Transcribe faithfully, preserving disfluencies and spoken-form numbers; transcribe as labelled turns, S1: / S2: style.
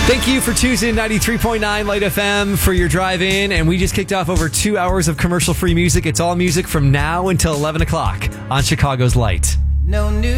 S1: Thank you for choosing ninety-three point nine Light F M for your drive-in, and we just kicked off over two hours of commercial-free music. It's all music from now until eleven o'clock on Chicago's Light.
S2: No new